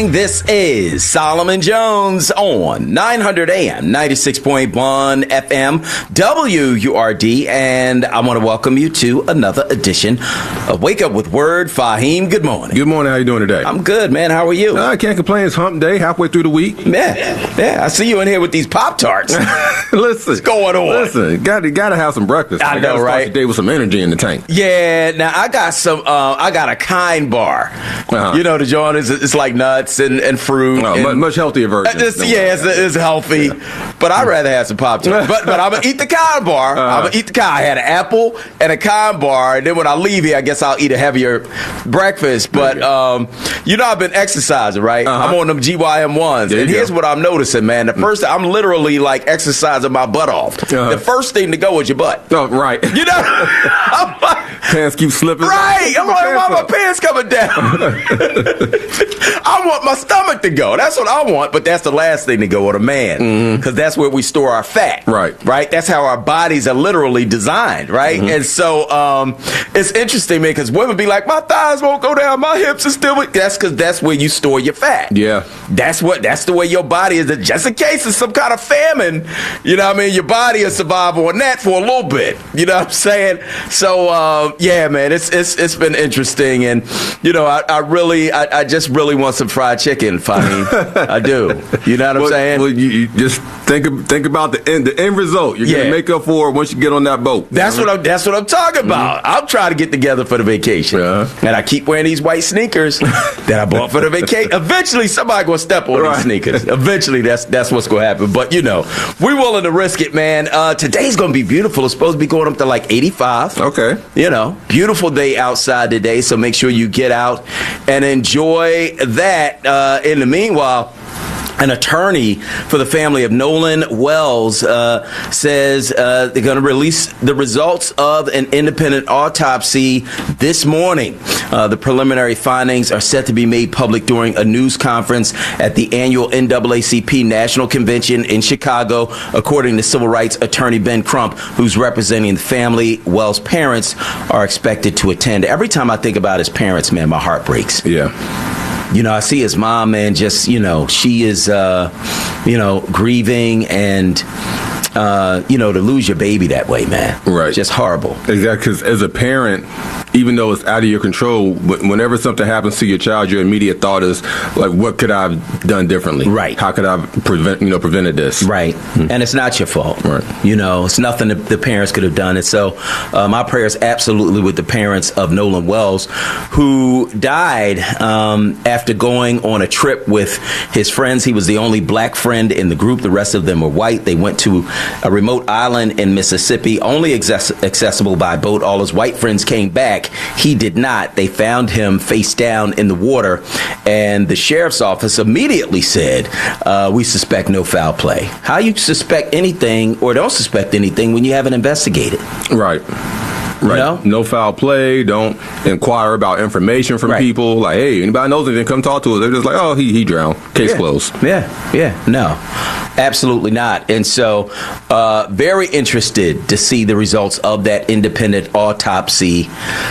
morning. This is Solomon Jones on 900 AM, 96.1 FM, WURD, and I want to welcome you to another edition of Wake Up with Word. Fahim, good morning. Good morning. How you doing today? I'm good, man. How are you? I can't complain. It's hump day, halfway through the week. Yeah. I see you in here with these Pop-Tarts. Listen. What's going on? Listen, got to have some breakfast. I know, gotta right? Start the day with some energy in the tank. Yeah, now I got a Kind bar. You know, the joint it's like nuts and fruit. And much healthier version. It's healthy. But I'd rather have some Pop-Tarts. But I'm going to eat the Kind bar. I'm going to eat the Kind. I had an apple and a Kind bar. And then when I leave here, I guess I'll eat a heavier breakfast. But, I've been exercising, right? I'm on them GYM1s. And here's what I'm noticing, man. The first, I'm literally like exercising my butt off. The first thing to go is your butt. Oh, right. You know? I'm like, pants keep slipping. Right. I'm like, why my pants coming down? I want my stomach to go. That's what I want. But that's the last thing to go on a man. Because that's where we store our fat. Right. That's how our bodies are literally designed. Right. And so it's interesting, man, because women be like, my thighs won't go down. My hips are still. That's because that's where you store your fat. Yeah. That's the way your body is. Just in case of some kind of famine, you know what I mean? Your body will survive on that for a little bit. You know what I'm saying? So, yeah, man, it's been interesting. And, you know, I just really want some fried chicken, Fahim. I do. You know what I'm saying? Well, you just think about the end result. You're going to make up for it once you get on that boat. That's what I'm talking about. I'm trying to get together for the vacation. And I keep wearing these white sneakers that I bought for the vacation. Eventually, somebody going to step on these sneakers. Eventually, that's what's going to happen. But, you know, we're willing to risk it, man. Today's going to be beautiful. It's supposed to be going up to like 85. Okay. You know, beautiful day outside today. So make sure you get out and enjoy that. In the meanwhile, an attorney for the family of Nolan Wells says they're going to release the results of an independent autopsy this morning. The preliminary findings are set to be made public during a news conference at the annual NAACP National Convention in Chicago, according to civil rights attorney Ben Crump, who's representing the family. Wells' parents are expected to attend. Every time I think about his parents, man, my heart breaks. Yeah. You know, I see his mom, man, just, you know, she is, grieving and, to lose your baby that way, man. Right. Just horrible. Exactly. Because as a parent, even though it's out of your control, whenever something happens to your child, your immediate thought is, like, what could I have done differently? Right. How could I have prevented this? Right. And it's not your fault. Right. You know, it's nothing that the parents could have done. And so my prayers absolutely with the parents of Nolan Wells, who died after going on a trip with his friends. He was the only black friend in the group. The rest of them were white. They went to a remote island in Mississippi, only accessible by boat. All his white friends came back. He did not. They found him face down in the water, and the sheriff's office immediately said, we suspect no foul play. How you suspect anything or don't suspect anything when you haven't investigated? Right. Right. You know? No foul play. Don't inquire about information from people. Like, hey, anybody knows anything, come talk to us. They're just like, oh, he drowned. Case closed. Yeah. No, absolutely not. And so very interested to see the results of that independent autopsy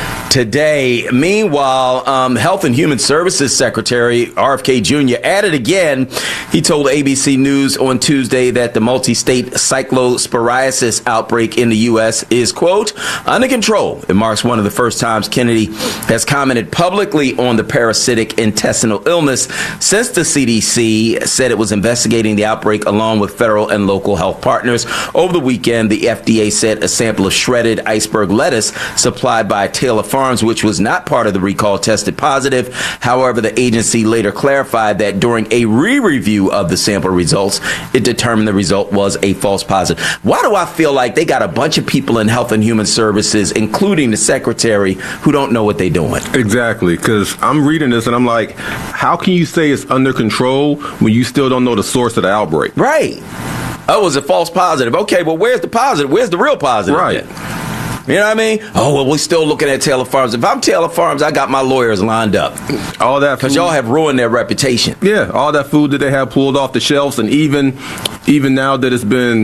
today. Meanwhile, Health and Human Services Secretary RFK Jr. added again. He told ABC News on Tuesday that the multi-state cyclosporiasis outbreak in the U.S. is, quote, under control. It marks one of the first times Kennedy has commented publicly on the parasitic intestinal illness since the CDC said it was investigating the outbreak along with federal and local health partners. Over the weekend, the FDA said a sample of shredded iceberg lettuce supplied by Taylor Farms, which was not part of the recall, tested positive. However, the agency later clarified that during a re-review of the sample results, it determined the result was a false positive. Why do I feel like they got a bunch of people in Health and Human Services, including the secretary, who don't know what they're doing? Exactly, because I'm reading this and I'm like, how can you say it's under control when you still don't know the source of the outbreak? Right. Oh, it was a false positive. Okay, well, where's the positive? Where's the real positive? Right. You know what I mean? Oh, well, we're still looking at Taylor Farms. If I'm Taylor Farms, I got my lawyers lined up. All that, because y'all have ruined their reputation. Yeah, all that food that they have pulled off the shelves, and even now that it's been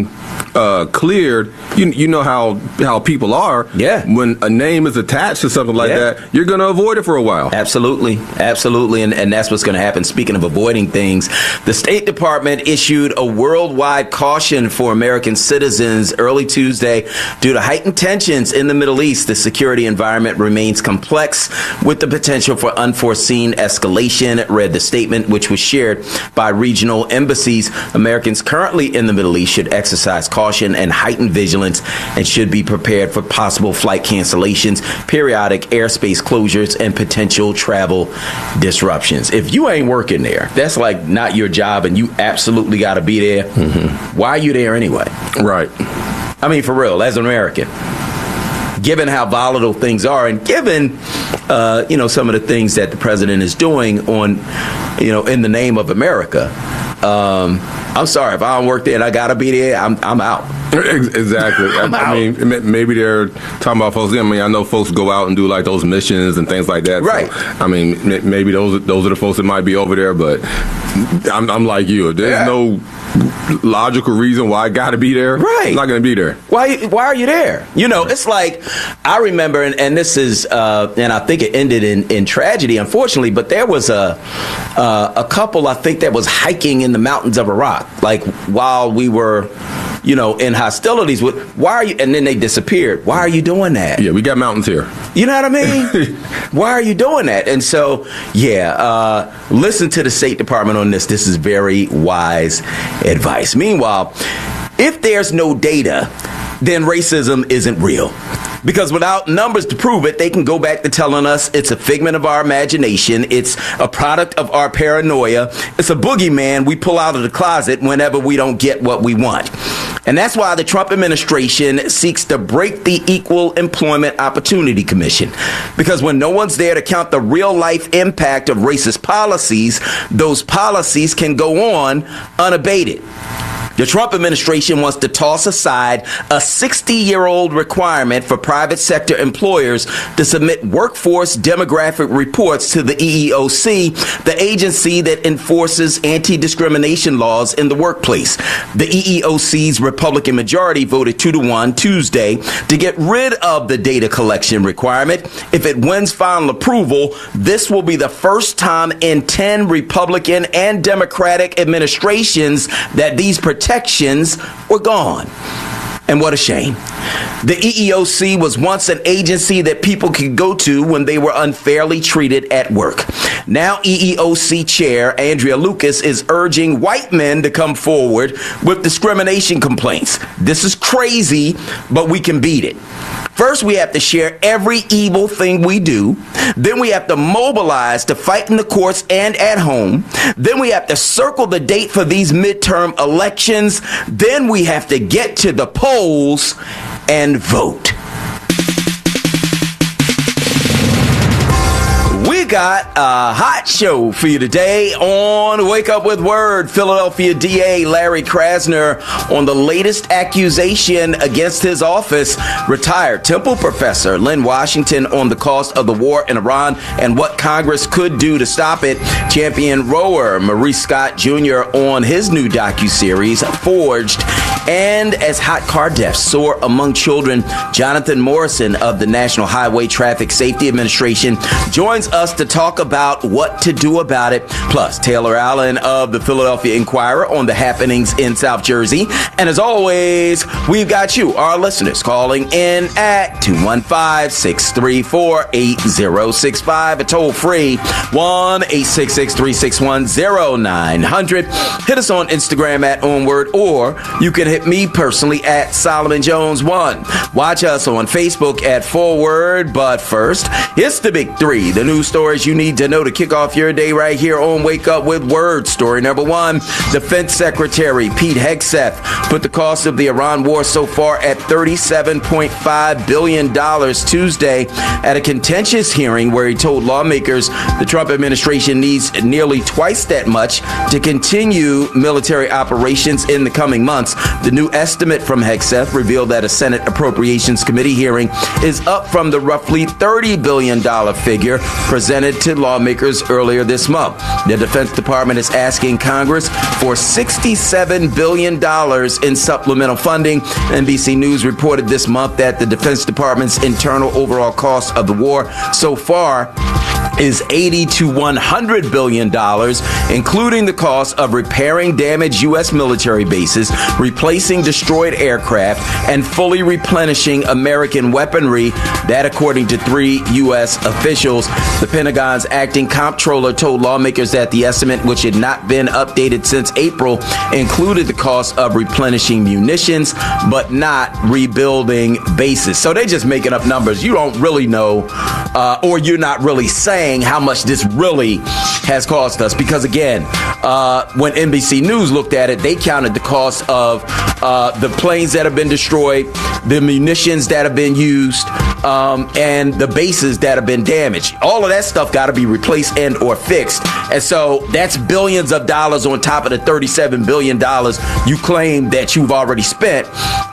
cleared, you know how people are. Yeah. When a name is attached to something like that, you're going to avoid it for a while. Absolutely. And that's what's going to happen. Speaking of avoiding things, the State Department issued a worldwide caution for American citizens early Tuesday due to heightened tensions in the Middle East. The security environment remains complex with the potential for unforeseen escalation, read the statement, which was shared by regional embassies. Americans currently in the Middle East should exercise caution and heightened vigilance and should be prepared for possible flight cancellations, periodic airspace closures, and potential travel disruptions. If you ain't working there, that's like not your job and you absolutely got to be there. Mm-hmm. Why are you there anyway? Right. I mean, for real, as an American, given how volatile things are and given, some of the things that the president is doing on, in the name of America, I'm sorry, if I don't work there and I got to be there, I'm out. Exactly. I mean, maybe they're talking about folks. I mean, I know folks go out and do like those missions and things like that. Right. So, I mean, maybe those are the folks that might be over there. But I'm like you. If there's no logical reason why I got to be there, right? I'm not going to be there. Why are you there? It's like I remember, and this is, and I think it ended in tragedy, unfortunately. But there was a couple, I think, that was hiking in the mountains of Iraq, like while we were, in hostilities with. Why are you? And then they disappeared. Why are you doing that? Yeah, we got mountains here. You know what I mean? Why are you doing that? And so, listen to the State Department on this. This is very wise advice. Meanwhile, if there's no data, then racism isn't real. Because without numbers to prove it, they can go back to telling us it's a figment of our imagination. It's a product of our paranoia. It's a boogeyman we pull out of the closet whenever we don't get what we want. And that's why the Trump administration seeks to break the Equal Employment Opportunity Commission. Because when no one's there to count the real life impact of racist policies, those policies can go on unabated. The Trump administration wants to toss aside a 60-year-old requirement for private sector employers to submit workforce demographic reports to the EEOC, the agency that enforces anti-discrimination laws in the workplace. The EEOC's Republican majority voted 2-1 Tuesday to get rid of the data collection requirement. If it wins final approval, this will be the first time in 10 Republican and Democratic administrations that these protections were gone. And what a shame. The EEOC was once an agency that people could go to when they were unfairly treated at work. Now EEOC Chair Andrea Lucas is urging white men to come forward with discrimination complaints. This is crazy, but we can beat it. First, we have to share every evil thing we do. Then we have to mobilize to fight in the courts and at home. Then we have to circle the date for these midterm elections. Then we have to get to the polls and vote. We got a hot show for you today on Wake Up with Word. Philadelphia DA Larry Krasner on the latest accusation against his office. Retired Temple professor Lynn Washington on the cost of the war in Iran and what Congress could do to stop it. Champion rower Maurice Scott Jr. on his new docuseries Forged. And as hot car deaths soar among children, Jonathan Morrison of the National Highway Traffic Safety Administration joins us to talk about what to do about it. Plus, Taylor Allen of the Philadelphia Inquirer on the happenings in South Jersey. And as always, we've got you, our listeners, calling in at 215-634-8065. A toll-free 1-866-361-0900. Hit us on Instagram at OnWord, or you can hit me personally at Solomon Jones 1. Watch us on Facebook at Forward. But first, it's the big three, the news stories you need to know to kick off your day right here on Wake Up with Word. Story number one, Defense Secretary Pete Hegseth put the cost of the Iran war so far at $37.5 billion Tuesday at a contentious hearing where he told lawmakers the Trump administration needs nearly twice that much to continue military operations in the coming months. The The new estimate from Hegseth revealed that a Senate Appropriations Committee hearing is up from the roughly $30 billion figure presented to lawmakers earlier this month. The Defense Department is asking Congress for $67 billion in supplemental funding. NBC News reported this month that the Defense Department's internal overall cost of the war so far is $80 to $100 billion, including the cost of repairing damaged U.S. military bases, replacing destroyed aircraft, and fully replenishing American weaponry. That, according to 3 U.S. officials. The Pentagon's acting comptroller told lawmakers that the estimate, which had not been updated since April, included the cost of replenishing munitions, but not rebuilding bases. So they're just making up numbers. You don't really know, or you're not really saying how much this really has cost us. Because again, when NBC News looked at it, they counted the cost of the planes that have been destroyed, the munitions that have been used, and the bases that have been damaged. All of that stuff got to be replaced and or fixed. And so that's billions of dollars on top of the $37 billion you claim that you've already spent,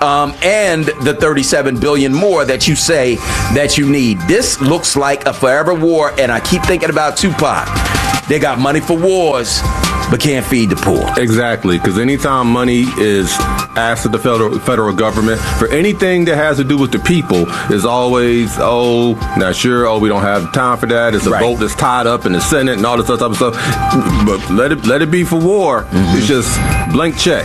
and the $37 billion more that you say that you need. This looks like a forever war, and I keep thinking about Tupac. They got money for wars, but can't feed the poor. Exactly, because anytime money is asked of the federal government for anything that has to do with the people, is always, not sure, we don't have time for that. It's a vote that's tied up in the Senate and all this other type of stuff. But let it be for war. Mm-hmm. It's just blank check.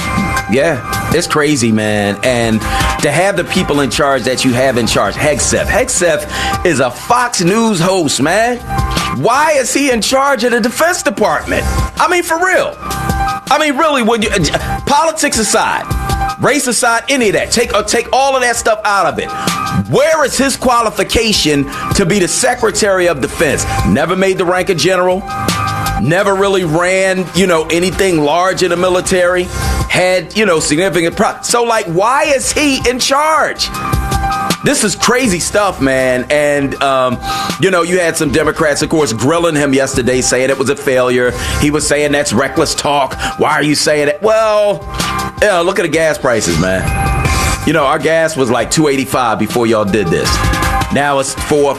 Yeah, it's crazy, man. And to have the people in charge that you have in charge, Hegseth is a Fox News host, man. Why is he in charge of the Defense Department? I mean, for real. I mean, really, when you politics aside, race aside, any of that, take all of that stuff out of it. Where is his qualification to be the Secretary of Defense? Never made the rank of general. Never really ran, anything large in the military. Had, significant so like, why is he in charge? This is crazy stuff, man. And, you had some Democrats, of course, grilling him yesterday, saying it was a failure. He was saying that's reckless talk. Why are you saying it? Well, look at the gas prices, man. Our gas was like $2.85 before y'all did this. Now it's $4, $5,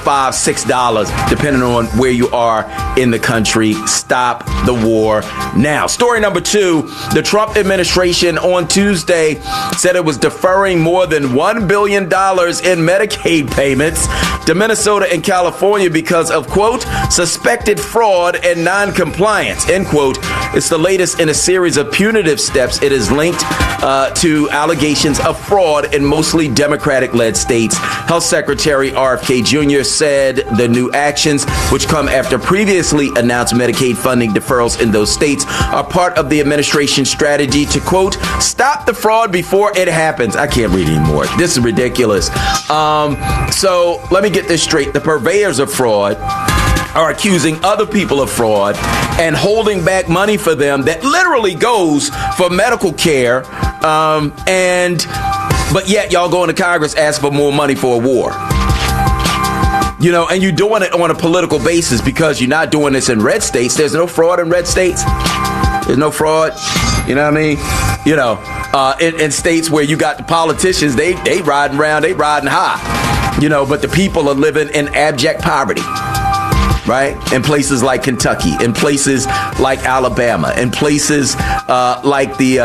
$6, depending on where you are in the country. Stop the war now. Story number 2, the Trump administration on Tuesday said it was deferring more than $1 billion in Medicaid payments to Minnesota and California because of, quote, suspected fraud and non-compliance, end quote. It's the latest in a series of punitive steps. It is linked to allegations of fraud in mostly Democratic-led states. Health Secretary RFK Jr. said the new actions, which come after previously announced Medicaid funding deferrals in those states, are part of the administration's strategy to, quote, stop the fraud before it happens. I can't read anymore. This is ridiculous. So let me get this straight. The purveyors of fraud are accusing other people of fraud and holding back money for them that literally goes for medical care. But yet y'all go into Congress ask for more money for a war. And you're doing it on a political basis because you're not doing this in red states. There's no fraud in red states. There's no fraud. You know what I mean? In states where you got the politicians, they riding around, they riding high. But the people are living in abject poverty. Right? In places like Kentucky, in places like Alabama, in places like the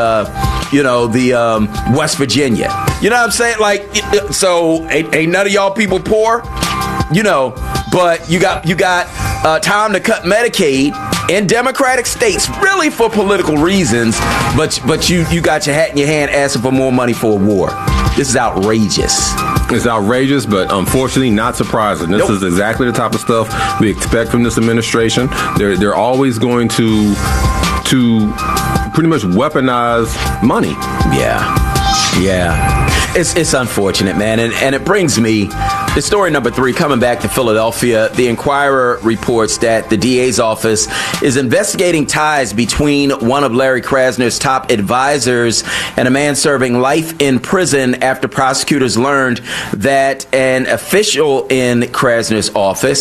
West Virginia. You know what I'm saying? Like, so ain't none of y'all people poor, but you got time to cut Medicaid in Democratic states, really for political reasons, but you got your hat in your hand asking for more money for a war. This is outrageous. It's outrageous, but unfortunately not surprising. This is exactly the type of stuff we expect from this administration. They're always going to pretty much weaponize money. Yeah. It's unfortunate, man, and it brings me The story number 3, coming back to Philadelphia, the Inquirer reports that the DA's office is investigating ties between one of Larry Krasner's top advisors and a man serving life in prison after prosecutors learned that an official in Krasner's office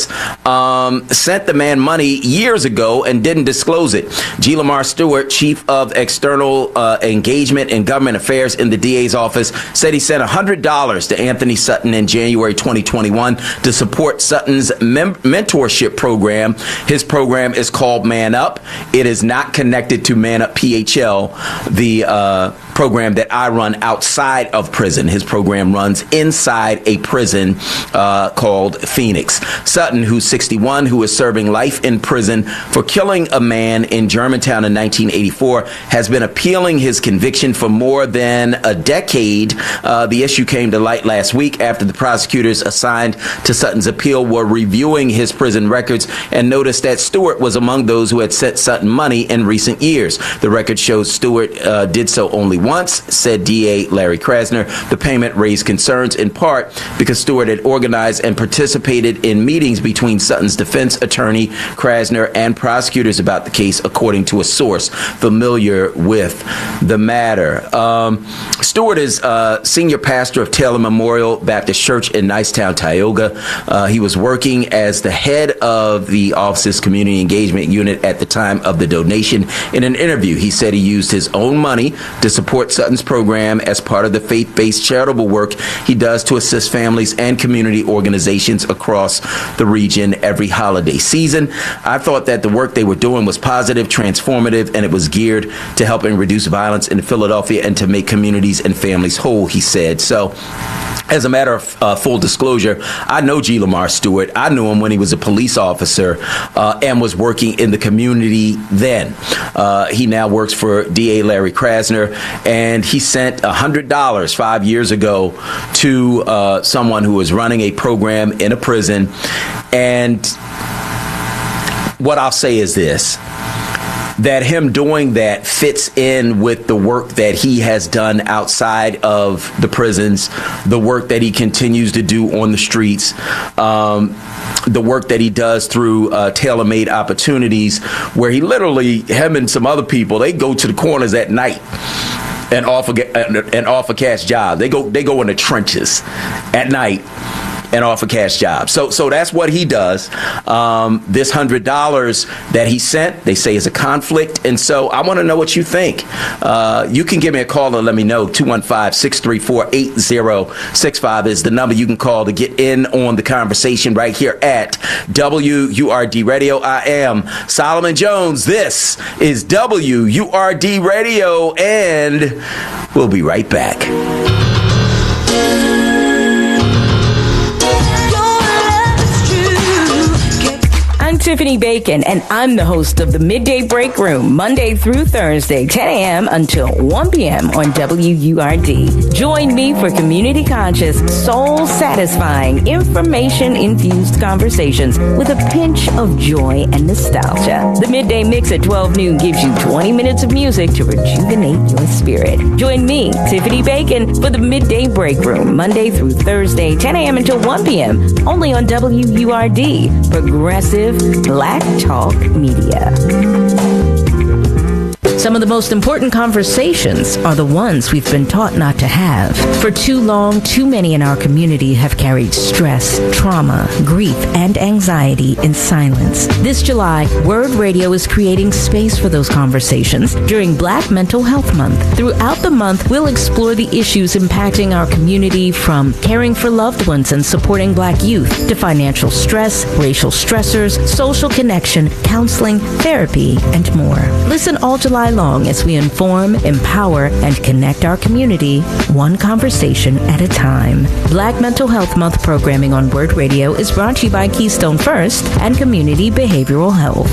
sent the man money years ago and didn't disclose it. G. Lamar Stewart, chief of external engagement and government affairs in the DA's office, said he sent $100 to Anthony Sutton in January 2021 to support Sutton's mentorship program. His program is called Man Up. It is not connected to Man Up PHL, the program that I run outside of prison. His program runs inside a prison called Phoenix. Sutton, who's 61, who is serving life in prison for killing a man in Germantown in 1984, has been appealing his conviction for more than a decade. The issue came to light last week after the prosecutors assigned to Sutton's appeal were reviewing his prison records and noticed that Stewart was among those who had sent Sutton money in recent years. The record shows Stewart did so only once, said DA Larry Krasner. The payment raised concerns in part because Stewart had organized and participated in meetings between Sutton's defense attorney, Krasner, and prosecutors about the case, according to a source familiar with the matter. Stewart is senior pastor of Taylor Memorial Baptist Church in Nicetown, Tioga. He was working as the head of the office's community engagement unit at the time of the donation. In an interview, he said he used his own money to support Sutton's program as part of the faith-based charitable work he does to assist families and community organizations across the region every holiday season. I thought that the work they were doing was positive, transformative, and it was geared to helping reduce violence in Philadelphia and to make communities and families whole, he said. So, as a matter of full disclosure, I know G. Lamar Stewart. I knew him when he was a police officer and was working in the community then. He now works for DA Larry Krasner, and he sent $100 5 years ago to someone who was running a program in a prison. And what I'll say is this, that him doing that fits in with the work that he has done outside of the prisons, the work that he continues to do on the streets, the work that he does through tailor-made opportunities, where he literally, him and some other people, they go to the corners at night and offer cash jobs. They go in the trenches at night and offer cash jobs. So that's what he does. This $100 that he sent, they say, is a conflict. And so I want to know what you think. You can give me a call and let me know. 215-634-8065 is the number you can call to get in on the conversation right here at WURD Radio. I am Solomon Jones. This is WURD Radio, and we'll be right back. I'm Tiffany Bacon, and I'm the host of the Midday Break Room, Monday through Thursday, 10 a.m. until 1 p.m. on WURD. Join me for community-conscious, soul-satisfying, information-infused conversations with a pinch of joy and nostalgia. The Midday Mix at 12 noon gives you 20 minutes of music to rejuvenate your spirit. Join me, Tiffany Bacon, for the Midday Break Room, Monday through Thursday, 10 a.m. until 1 p.m., only on WURD, Progressive Black Talk Media. Some of the most important conversations are the ones we've been taught not to have. For too long, too many in our community have carried stress, trauma, grief, and anxiety in silence. This July, Word Radio is creating space for those conversations during Black Mental Health Month. Throughout the month, we'll explore the issues impacting our community, from caring for loved ones and supporting Black youth to financial stress, racial stressors, social connection, counseling, therapy, and more. Listen all July long as we inform, empower, and connect our community, one conversation at a time. Black Mental Health Month programming on Word Radio is brought to you by Keystone First and Community Behavioral Health.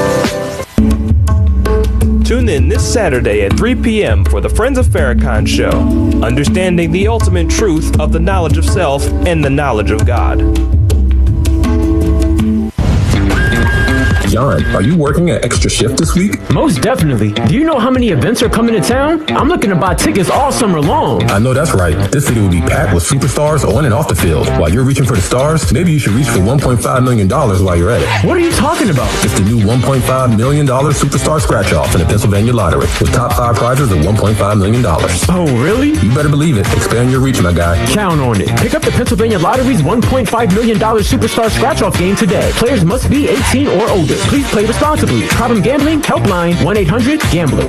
Tune in this Saturday at 3 p.m. for the Friends of Farrakhan Show, understanding the ultimate truth of the knowledge of self and the knowledge of God. John, are you working an extra shift this week? Most definitely. Do you know how many events are coming to town? I'm looking to buy tickets all summer long. I know that's right. This city will be packed with superstars on and off the field. While you're reaching for the stars, maybe you should reach for $1.5 million while you're at it. What are you talking about? It's the new $1.5 million Superstar Scratch-Off in the Pennsylvania Lottery with top 5 prizes of $1.5 million. Oh, really? You better believe it. Expand your reach, my guy. Count on it. Pick up the Pennsylvania Lottery's $1.5 million Superstar Scratch-Off game today. Players must be 18 or older. Please play responsibly. Problem gambling? Helpline 1-800-GAMBLER.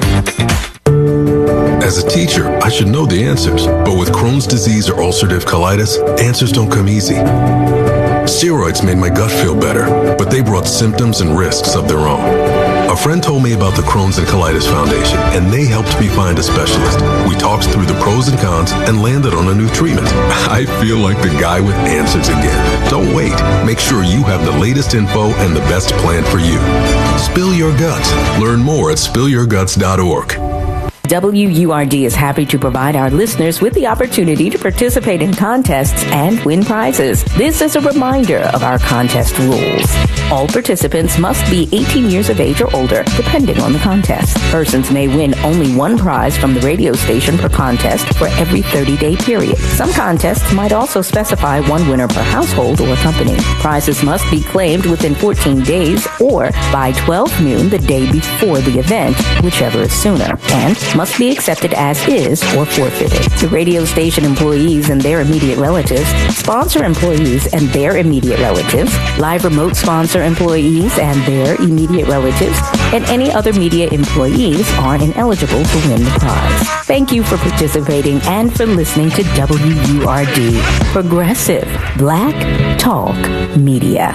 As a teacher, I should know the answers, but with Crohn's disease or ulcerative colitis, answers don't come easy. Steroids made my gut feel better, but they brought symptoms and risks of their own. A friend told me about the Crohn's and Colitis Foundation, and they helped me find a specialist. We talked through the pros and cons and landed on a new treatment. I feel like the guy with answers again. Don't wait. Make sure you have the latest info and the best plan for you. Spill your guts. Learn more at spillyourguts.org. WURD is happy to provide our listeners with the opportunity to participate in contests and win prizes. This is a reminder of our contest rules. All participants must be 18 years of age or older, depending on the contest. Persons may win only one prize from the radio station per contest for every 30-day period. Some contests might also specify one winner per household or company. Prizes must be claimed within 14 days or by 12 noon the day before the event, whichever is sooner, and must be accepted as is or forfeited. The radio station employees and their immediate relatives, sponsor employees and their immediate relatives, live remote sponsor employees and their immediate relatives, and any other media employees are ineligible to win the prize. Thank you for participating and for listening to WURD, Progressive Black Talk Media.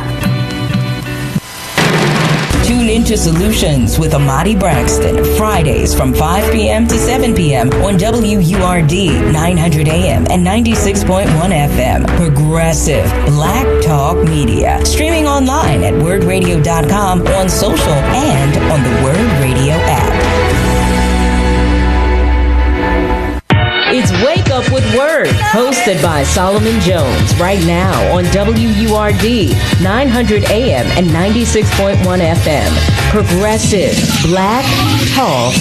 Tune into Solutions with Amadi Braxton, Fridays from 5 p.m. to 7 p.m. on WURD 900 AM and 96.1 FM. Progressive Black Talk Media. Streaming online at wordradio.com, on social, and on the Word Radio app. It's Wake Up with Word, hosted by Solomon Jones, right now on WURD 900 AM and 96.1 FM. Progressive Black Talk